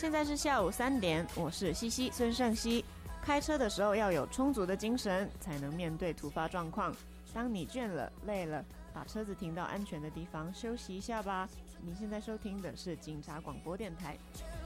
现在是下午3点，我是西西孙胜熙。开车的时候要有充足的精神，才能面对突发状况。当你倦了、累了，把车子停到安全的地方休息一下吧。你现在收听的是警察广播电台。